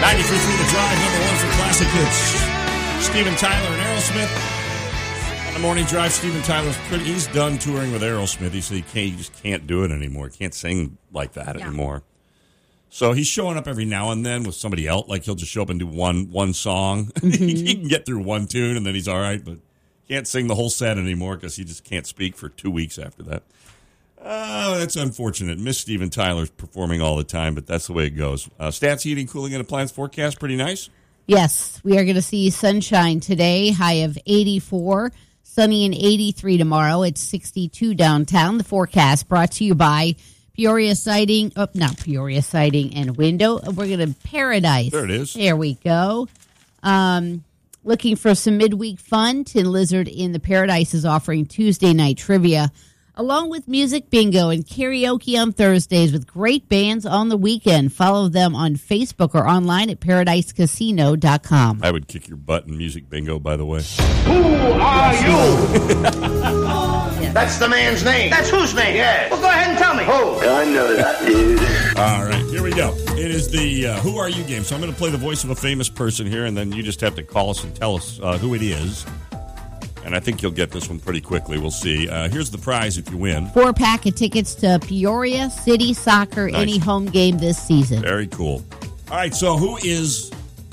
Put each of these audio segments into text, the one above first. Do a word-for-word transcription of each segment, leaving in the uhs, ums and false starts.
ninety-three point three The Drive, number one for classic hits. Steven Tyler and Aerosmith. On the morning drive, Steven Tyler's pretty, he's done touring with Aerosmith. He said he, can't, he just can't do it anymore. He can't sing like that yeah. anymore. So he's showing up every now and then with somebody else. Like he'll just show up and do one one song. Mm-hmm. He can get through one tune and then he's all right, but can't sing the whole set anymore because he just can't speak for two weeks after that. Oh, that's unfortunate. Miss Steven Tyler's performing all the time, but that's the way it goes. Uh, stats, heating, cooling, and appliance forecast, pretty nice? Yes, we are going to see sunshine today, high of eighty-four, sunny and eighty-three tomorrow. It's sixty-two downtown. The forecast brought to you by Peoria Siding, oh, not Peoria Siding and Window. We're going to Paradise. There it is. There we go. Um, looking for some midweek fun, Tin Lizard in the Paradise is offering Tuesday night trivia, along with music bingo and karaoke on Thursdays with great bands on the weekend. Follow them on Facebook or online at paradise casino dot com. I would kick your butt in music bingo, by the way. Who are you? That's the man's name. That's whose name? Yeah. Well, go ahead and tell me. Who? I know that, dude. All right, here we go. It is the uh, Who Are You game. So I'm going to play the voice of a famous person here, and then you just have to call us and tell us uh, who it is. And I think you'll get this one pretty quickly. We'll see. Uh, here's the prize if you win. Four pack of tickets to Peoria City Soccer, nice. Any home game this season. Very cool. All right, so who is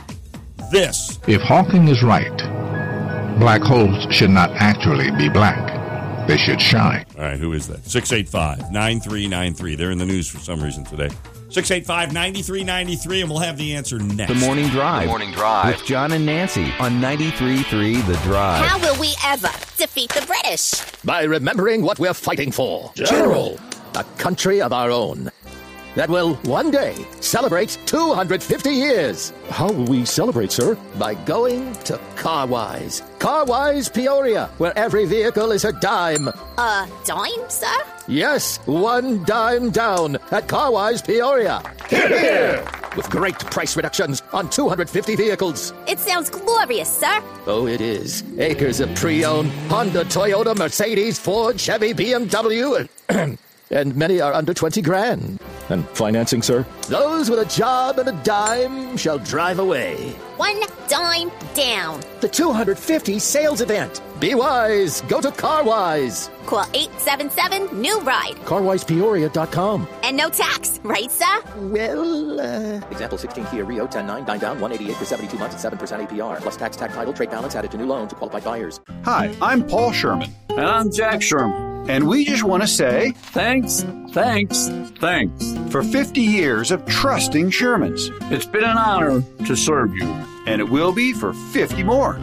this? If Hawking is right, black holes should not actually be black. They should shine. All right, who is that? six eight five, nine three nine three. They're in the news for some reason today. six eight five, nine three nine three, and we'll have the answer next. The Morning Drive. The Morning Drive. With John and Nancy on ninety-three point three The Drive. How will we ever defeat the British? By remembering what we're fighting for. General. A country of our own. That will one day celebrate two hundred fifty years. How will we celebrate, sir? By going to Carwise. Carwise Peoria, where every vehicle is a dime. A dime, sir? Yes, one dime down at Carwise Peoria. Hear, hear. With great price reductions on two hundred fifty vehicles. It sounds glorious, sir. Oh, it is. Acres of pre-owned Honda, Toyota, Mercedes, Ford, Chevy, B M W, and, and many are under twenty grand. And financing, sir? Those with a job and a dime shall drive away. One dime down. The two hundred fifty sales event. Be wise. Go to Carwise. Call eight seven seven, new ride. carwise peoria dot com. And no tax, right, sir? Well, uh... Example sixteen Kia Rio ten nine, nine down, one eighty-eight for seventy-two months at seven percent A P R. Plus tax, tax title, trade balance added to new loan to qualified buyers. Hi, I'm Paul Sherman. And I'm Jack Sherman. And we just want to say thanks, thanks, thanks for fifty years of trusting Shermans. It's been an honor to serve you. And it will be for fifty more.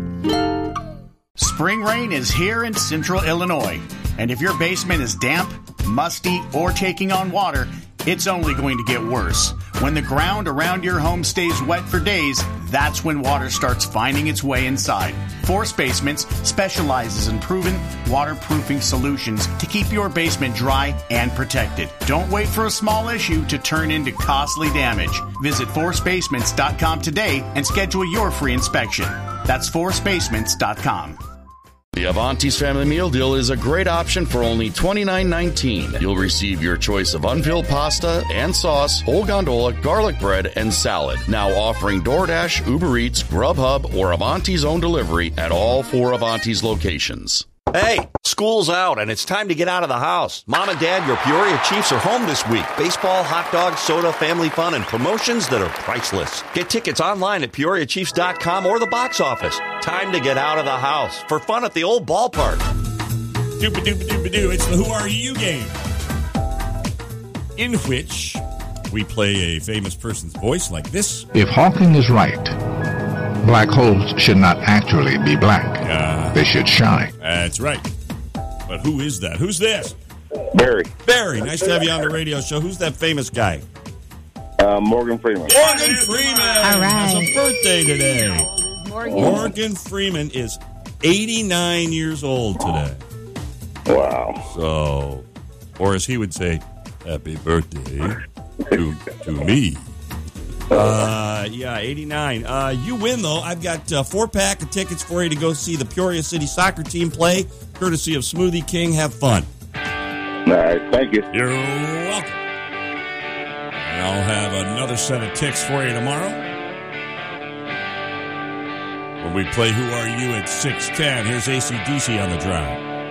Spring rain is here in central Illinois. And if your basement is damp, musty, or taking on water, it's only going to get worse. When the ground around your home stays wet for days, that's when water starts finding its way inside. Force Basements specializes in proven waterproofing solutions to keep your basement dry and protected. Don't wait for a small issue to turn into costly damage. Visit force basements dot com today and schedule your free inspection. That's force basements dot com. The Avanti's Family Meal Deal is a great option for only twenty-nine nineteen. You'll receive your choice of unfilled pasta and sauce, whole gondola, garlic bread, and salad. Now offering DoorDash, Uber Eats, Grubhub, or Avanti's own delivery at all four Avanti's locations. Hey, school's out and it's time to get out of the house. Mom and Dad, your Peoria Chiefs are home this week. Baseball, hot dogs, soda, family fun, and promotions that are priceless. Get tickets online at peoria chiefs dot com or the box office. Time to get out of the house for fun at the old ballpark. Doop-a-doop-a-doop-a-doo. It's the Who Are You game, in which we play a famous person's voice like this. If Hawking is right, black holes should not actually be black. Uh, they should shine. That's right. But who is that? Who's this? Barry. Barry, nice to have you on the radio show. Who's that famous guy? Uh, Morgan Freeman. Morgan Freeman. All right. Has a birthday today. Morgan. Morgan Freeman is eighty-nine years old today. Wow. So, or as he would say, happy birthday to, to me. Uh, yeah, eighty-nine. Uh, you win, though. I've got uh, four pack of tickets for you to go see the Peoria City soccer team play, courtesy of Smoothie King. Have fun. All right, thank you. You're welcome. And I'll have another set of ticks for you tomorrow. we play Who Are You at six ten. Here's A C D C on the drive.